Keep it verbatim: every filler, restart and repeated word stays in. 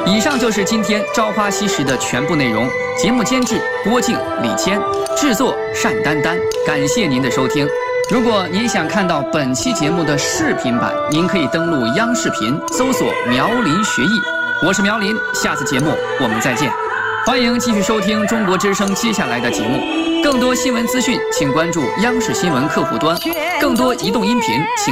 以上就是今天《朝花夕拾》的全部内容。节目监制郭靖、李谦，制作单丹丹。感谢您的收听。如果您想看到本期节目的视频版，您可以登录央视频搜索“苗林学艺”。我是苗林，下次节目我们再见。欢迎继续收听中国之声接下来的节目。更多新闻资讯，请关注央视新闻客户端。更多移动音频，请